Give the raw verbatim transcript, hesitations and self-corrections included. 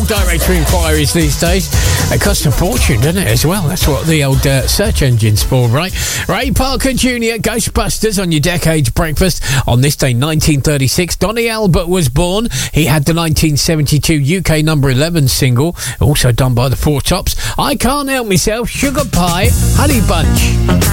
directory inquiries these days. It costs a fortune, doesn't it, as well? That's what the old uh, search engine's for, right? Ray Parker Junior, Ghostbusters on your Decades Breakfast. On this day, nineteen thirty-six, Donny Albert was born. He had the nineteen seventy-two U K number eleven single, also done by the Four Tops. I Can't Help Myself, Sugar Pie, Honey Bunch.